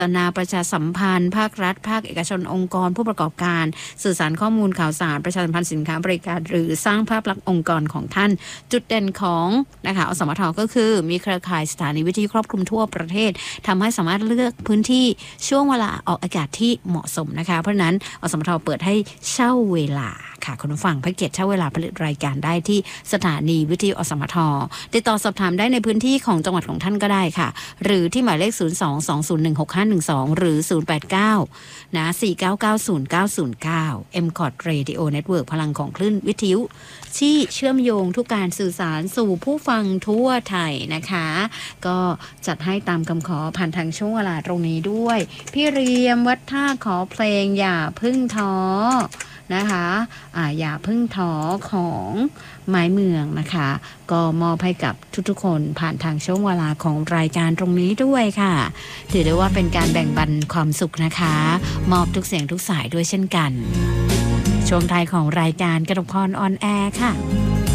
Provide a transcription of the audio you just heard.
นาประชาสัมพันธ์ภาครัฐภาคเอกชนองค์กรผู้ประกอบการสื่อสารข้อมูลข่าวสารประชาสัมพันธ์สินค้าบริการหรือสร้างภาพลักษณ์องค์กรของท่านจุดเด่นของนะคะอสมทก็คือมีเครือข่ายสถานีวิทยุครอบคลุมทั่วประเทศทำให้สามารถเลือกพื้นที่ช่วงเวลาออกอากาศที่เหมาะสมนะคะเพราะฉะนั้นอสมทเปิดให้เช่าเวลาค่ะคุณผู้ฟังแพ็กเกจเช่าเวลาผลิตรายการได้ที่สถานีวิทยุอสมทติดต่อสอบถามได้ในพื้นที่ของจังหวัดของท่านก็ได้ค่ะหรือที่หมายเลข02-2016512หรือ089นะ4990909 MCOT Radio Network พลังของคลื่นวิทยุที่เชื่อมโยงทุกการสื่อสารสู่ผู้ฟังทั่วไทยนะคะก็จัดให้ตามคำขอผ่านทางช่วงเวลาตรงนี้ด้วยพี่เรียมวัดท่าขอเพลงอย่าพึ่งท้อนะคะอย่าพึ่งท้อของไม้เมืองนะคะก็มอบให้กับทุกๆคนผ่านทางช่วงเวลาของรายการตรงนี้ด้วยค่ะถือได้ว่าเป็นการแบ่งปันความสุขนะคะมอบทุกเสียงทุกสายด้วยเช่นกันช่วงท้ายของรายการกนกพรออนแอร์ค่ะ